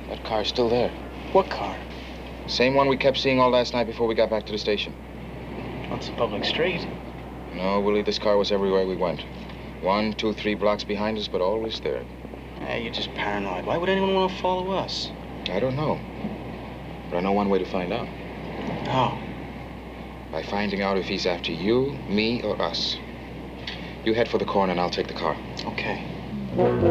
That car's still there. What car? Same one we kept seeing all last night before we got back to the station. That's a public street. No, Willie, this car was everywhere we went. 1, 2, 3 blocks behind us, but always there. Hey, you're just paranoid. Why would anyone want to follow us? I don't know. But I know one way to find out. How? By finding out if he's after you, me, or us. You head for the corner and I'll take the car. Okay.